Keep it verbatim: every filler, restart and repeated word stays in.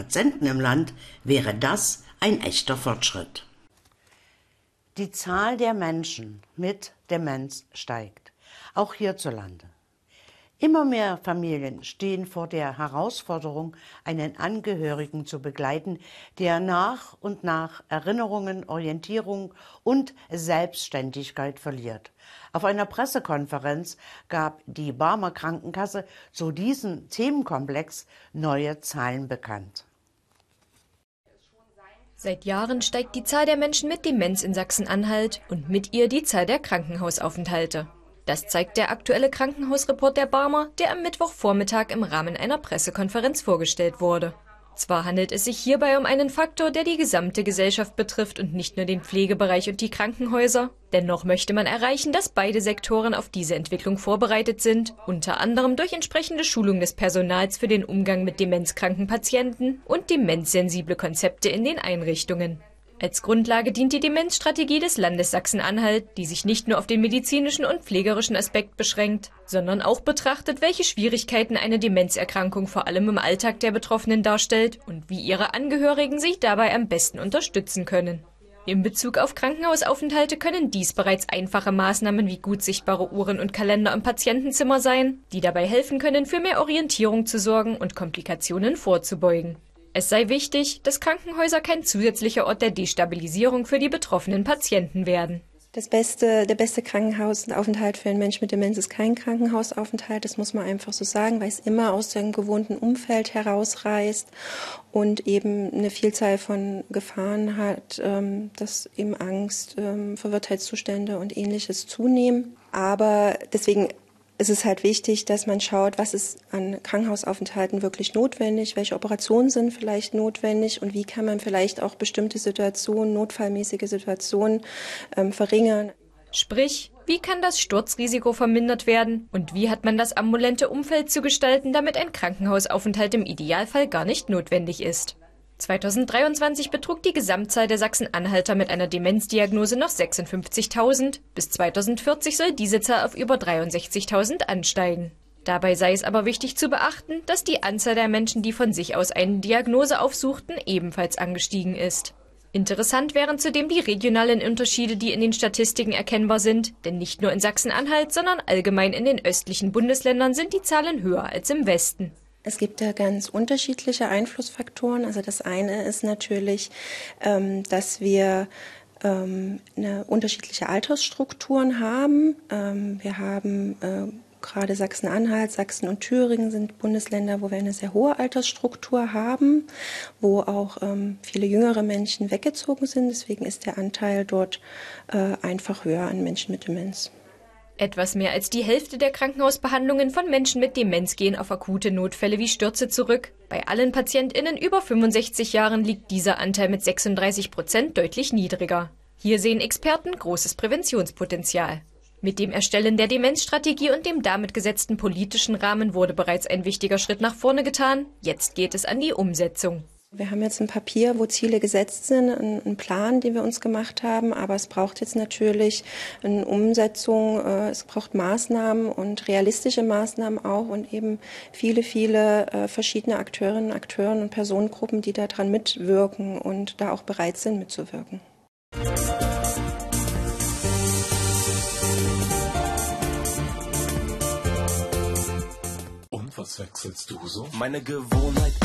Patienten im Land wäre das ein echter Fortschritt. Die Zahl der Menschen mit Demenz steigt, auch hierzulande. Immer mehr Familien stehen vor der Herausforderung, einen Angehörigen zu begleiten, der nach und nach Erinnerungen, Orientierung und Selbstständigkeit verliert. Auf einer Pressekonferenz gab die Barmer Krankenkasse zu diesem Themenkomplex neue Zahlen bekannt. Seit Jahren steigt die Zahl der Menschen mit Demenz in Sachsen-Anhalt und mit ihr die Zahl der Krankenhausaufenthalte. Das zeigt der aktuelle Krankenhausreport der Barmer, der am Mittwochvormittag im Rahmen einer Pressekonferenz vorgestellt wurde. Zwar handelt es sich hierbei um einen Faktor, der die gesamte Gesellschaft betrifft und nicht nur den Pflegebereich und die Krankenhäuser. Dennoch möchte man erreichen, dass beide Sektoren auf diese Entwicklung vorbereitet sind, unter anderem durch entsprechende Schulung des Personals für den Umgang mit demenzkranken Patienten und demenzsensible Konzepte in den Einrichtungen. Als Grundlage dient die Demenzstrategie des Landes Sachsen-Anhalt, die sich nicht nur auf den medizinischen und pflegerischen Aspekt beschränkt, sondern auch betrachtet, welche Schwierigkeiten eine Demenzerkrankung vor allem im Alltag der Betroffenen darstellt und wie ihre Angehörigen sich dabei am besten unterstützen können. In Bezug auf Krankenhausaufenthalte können dies bereits einfache Maßnahmen wie gut sichtbare Uhren und Kalender im Patientenzimmer sein, die dabei helfen können, für mehr Orientierung zu sorgen und Komplikationen vorzubeugen. Es sei wichtig, dass Krankenhäuser kein zusätzlicher Ort der Destabilisierung für die betroffenen Patienten werden. Das beste, der beste Krankenhausaufenthalt für einen Menschen mit Demenz ist kein Krankenhausaufenthalt. Das muss man einfach so sagen, weil es immer aus dem gewohnten Umfeld herausreißt und eben eine Vielzahl von Gefahren hat, dass eben Angst, Verwirrtheitszustände und Ähnliches zunehmen. Aber deswegen es ist halt wichtig, dass man schaut, was ist an Krankenhausaufenthalten wirklich notwendig, welche Operationen sind vielleicht notwendig und wie kann man vielleicht auch bestimmte Situationen, notfallmäßige Situationen ähm, verringern. Sprich, wie kann das Sturzrisiko vermindert werden und wie hat man das ambulante Umfeld zu gestalten, damit ein Krankenhausaufenthalt im Idealfall gar nicht notwendig ist. zweitausenddreiundzwanzig betrug die Gesamtzahl der Sachsen-Anhalter mit einer Demenzdiagnose noch sechsundfünfzigtausend. Bis zweitausendvierzig soll diese Zahl auf über dreiundsechzigtausend ansteigen. Dabei sei es aber wichtig zu beachten, dass die Anzahl der Menschen, die von sich aus eine Diagnose aufsuchten, ebenfalls angestiegen ist. Interessant wären zudem die regionalen Unterschiede, die in den Statistiken erkennbar sind, denn nicht nur in Sachsen-Anhalt, sondern allgemein in den östlichen Bundesländern sind die Zahlen höher als im Westen. Es gibt da ganz unterschiedliche Einflussfaktoren. Also das eine ist natürlich, ähm, dass wir ähm, eine unterschiedliche Altersstrukturen haben. Ähm, wir haben äh, gerade Sachsen-Anhalt, Sachsen und Thüringen sind Bundesländer, wo wir eine sehr hohe Altersstruktur haben, wo auch ähm, viele jüngere Menschen weggezogen sind. Deswegen ist der Anteil dort äh, einfach höher an Menschen mit Demenz. Etwas mehr als die Hälfte der Krankenhausbehandlungen von Menschen mit Demenz gehen auf akute Notfälle wie Stürze zurück. Bei allen PatientInnen über fünfundsechzig Jahren liegt dieser Anteil mit sechsunddreißig Prozent deutlich niedriger. Hier sehen Experten großes Präventionspotenzial. Mit dem Erstellen der Demenzstrategie und dem damit gesetzten politischen Rahmen wurde bereits ein wichtiger Schritt nach vorne getan. Jetzt geht es an die Umsetzung. Wir haben jetzt ein Papier, wo Ziele gesetzt sind, einen Plan, den wir uns gemacht haben, aber es braucht jetzt natürlich eine Umsetzung, es braucht Maßnahmen und realistische Maßnahmen auch und eben viele, viele verschiedene Akteurinnen, Akteure und Personengruppen, die daran mitwirken und da auch bereit sind mitzuwirken. Und was wechselst du so? Meine Gewohnheit.